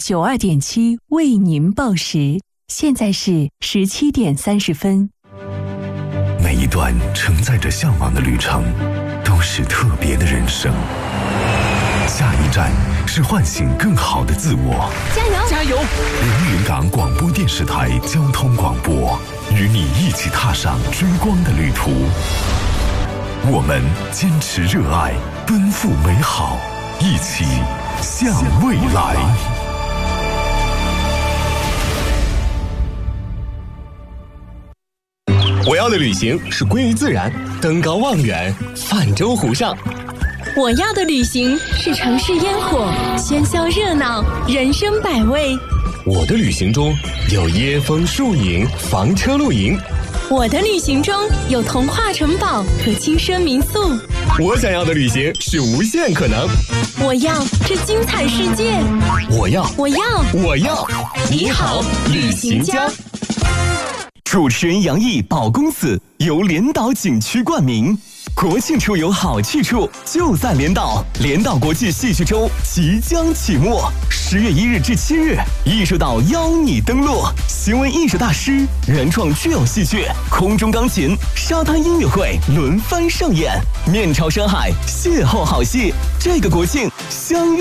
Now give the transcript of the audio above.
92.7为您报时，现在是17点30分。 每一段承载着向往的旅程，都是特别的人生。下一站是唤醒更好的自我。 加油！ 加油！ 连云港广播电视台交通广播，与你一起踏上追光的旅途。我们坚持热爱，奔赴美好，一起向未来。 我要的旅行是归于自然，登高望远，泛舟湖上。 我要的旅行是城市烟火，喧嚣热闹，人生百味。 我的旅行中有椰风树影，房车露营。 我的旅行中有童话城堡和轻奢民宿。 我想要的旅行是无限可能。 我要这精彩世界。 我要。 你好，旅行家。 主持人杨毅保公子由连岛景区冠名，国庆出游好去处就在连岛。连岛国际戏剧周即将启幕，10月1日至7日，艺术岛邀你登陆，行为艺术大师、原创具有戏剧、空中钢琴、沙滩音乐会轮番上演，面朝山海，邂逅好戏。这个国庆相遇